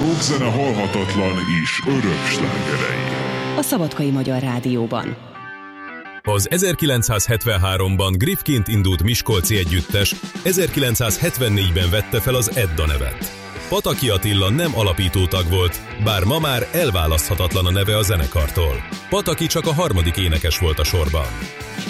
rockzene halhatatlan és örök slágerei. A Szabadkai Magyar Rádióban. Az 1973-ban Griffként indult miskolci együttes 1974-ben vette fel az Edda nevet. Pataki Attila nem alapítótag volt, bár ma már elválaszthatatlan a neve a zenekartól. Pataki csak a harmadik énekes volt a sorban.